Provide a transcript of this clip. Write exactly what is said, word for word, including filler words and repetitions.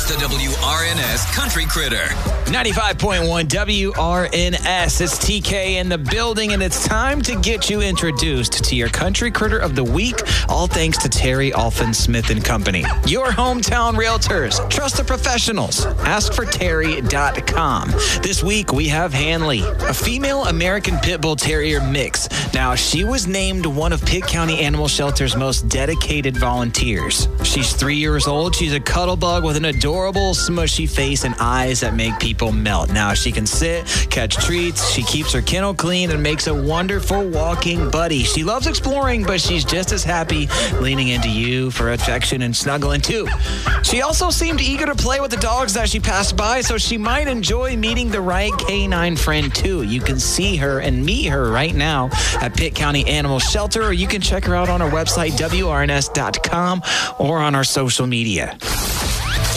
the W R N S Country Critter. ninety-five point one W R N S. It's T K in the building, and it's time to get you introduced to your Country Critter of the Week, all thanks to Terry Alfin Smith and Company. Your hometown realtors. Trust the professionals. ask for terry dot com. This week, we have Hanley, a female American Pit Bull Terrier mix. Now, she was named one of Pitt County Animal Shelter's most dedicated volunteers. She's three years old. She's a cuddle bug with an adorable, smushy face and eyes that make people melt. Now, she can sit, catch treats. She keeps her kennel clean and makes a wonderful walking buddy. She loves exploring, but she's just as happy leaning into you for affection and snuggling, too. She also seemed eager to play with the dogs that she passed by, so she might enjoy meeting the right canine friend, too. You can see her and meet her right now at Pitt County Animal Shelter, or you can check her out on our website, W R N S dot com, or on our social media.